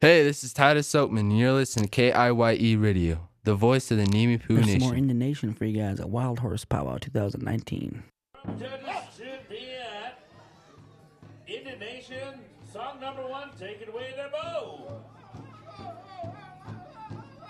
Hey, this is Titus Soapman, and you're listening to KIYE Radio, the voice of the Nimi Poo There's Nation. some more Indian Nation for you guys at Wild Horse Powwow 2019. Judges should be at Indian Nation, song number 1, take it away, Debo.